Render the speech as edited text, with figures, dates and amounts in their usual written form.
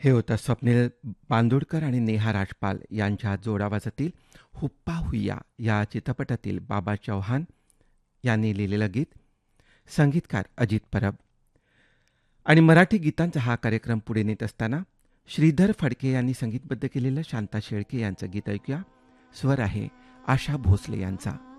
हे होतं स्वप्नील बांदोडकर आणि नेहा राजपाल यांच्या जोडावाजातील हुप्पा हुय्या या चित्रपटातील बाबा चौहान यांनी लिहिलेलं गीत. संगीतकार अजित परब. आणि मराठी गीतांचा हा कार्यक्रम पुढे नेत असताना श्रीधर फडके यांनी संगीतबद्ध केलेलं शांता शेळके यांचं गीत ऐकूया. स्वर आहे आशा भोसले यांचा.